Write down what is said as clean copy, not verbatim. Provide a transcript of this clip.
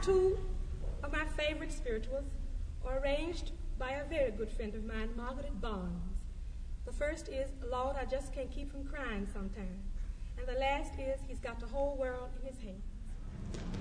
last two of my favorite spirituals are arranged by a very good friend of mine, Margaret Barnes. The first is, Lord, I just can't keep from crying sometimes. And the last is, He's got the whole world in His hands.